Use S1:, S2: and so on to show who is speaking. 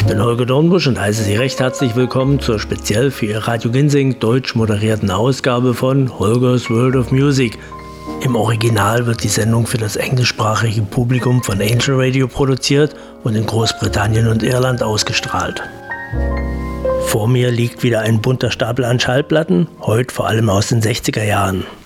S1: Ich bin Holger Dornbusch und heiße Sie recht herzlich willkommen zur speziell für Ihr Radio Ginsing deutsch moderierten Ausgabe von Holgers World of Music. Im Original wird die Sendung für das englischsprachige Publikum von Angel Radio produziert und in Großbritannien und Irland ausgestrahlt. Vor mir liegt wieder ein bunter Stapel an Schallplatten, heute vor allem aus den 60er Jahren.